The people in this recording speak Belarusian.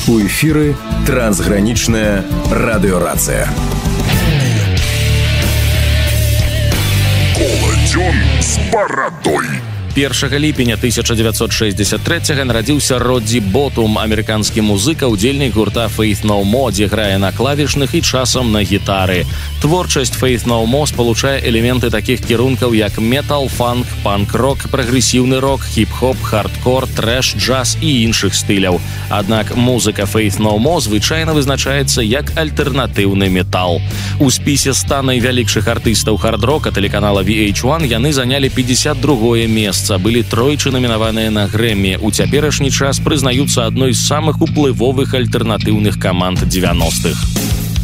У эфіры трансгранічная радыёрацыя. Коладзён з барадой. 1 ліпеня 1963-го нарадзіўся Роддзі Ботум, амерыканскі музыка, удзельнік гурта Faith No More, дзе грае на клавішных і часам на гітары. Творчасць Faith No More спалучае элементы такіх кірункаў, як метал, фанк, панк-рок, прагрэсіўны рок, хіп-хоп, хардкор, трэш, джаз і іншых стыляў. Аднак музыка Faith No More звычайна вызначаецца як альтэрнатыўны метал. У спісе 100 найвялікшых артыстаў хард-рока тэлеканала VH1 яны занялі 52-е месца. Былі тройчы намінаваныя на Грэмі. У цяперашні час прызнаюцца адной з самых уплывовых альтэрнатыўных каманд 90-х.